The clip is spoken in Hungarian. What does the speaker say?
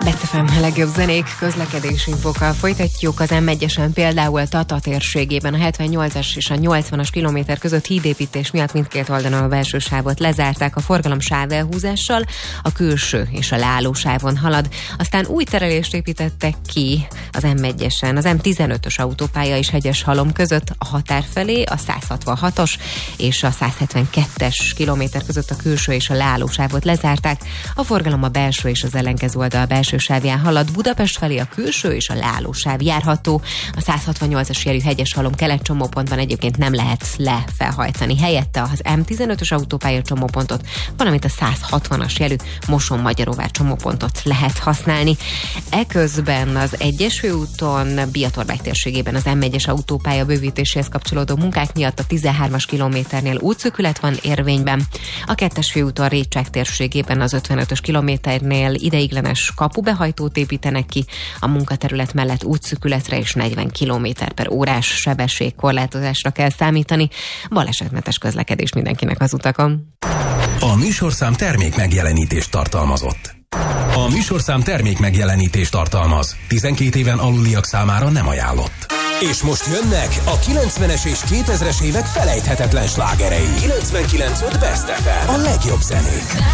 BetFM legjobb zenék, közlekedési infokkal folytatjuk. Az M1-esen például Tata térségében a 78-as és a 80-as kilométer között hídépítés miatt mindkét oldalon a belső sávot lezárták, a forgalom sávelhúzással, a külső és a leállósávon halad. Aztán új terelést építettek ki az M1-esen, az M15-ös autópálya és Hegyeshalom között a határ felé, a 166-os és a 172-es kilométer között a külső és a leállósávot lezárták, a forgalom a belső és az ellenkező oldal belső sávján halad, Budapest felé a külső és a leállósáv járható, a 168-as jelű Hegyeshalom kelet csomópontban egyébként nem lehet lefelhajtani, helyette az M15-ös autópálya csomópontot, valamint a 160-as jelű Moson-Magyaróvár csomópontot lehet használni. Eközben az 1-es főúton Biatorbágy térségében az M1-es autópálya bővítéséhez kapcsolódó munkák miatt a 13-as kilométernél útszűkület van érvényben, a 2-es főúton Récsák térségében az 55-ös kilométernél ideiglenes kapubehajtót építenek ki, a munkaterület mellett útszűkületre és 40 km/h sebességkorlátozásra kell számítani. Balesetmentes közlekedés mindenkinek az utakon. A műsorszám termék megjelenítést tartalmazott. A műsorszám termék megjelenítést tartalmaz. 12 éven aluliak számára nem ajánlott. És most jönnek a 90-es és 2000-es évek felejthetetlen slágerei. 99.5 Best FM. A legjobb zenék.